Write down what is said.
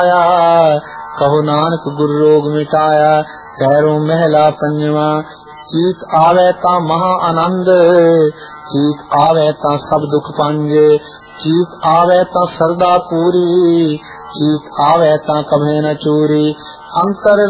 कहो नानक गुर रोग मिटाया। पैरों महला पंजवा, चीत आवे ता महा आनंद, चीत आवे ता सब दुख पांजे, चीत आवे ता सरदा पूरी, चीत आवे ता कभे न चूरी। अंतर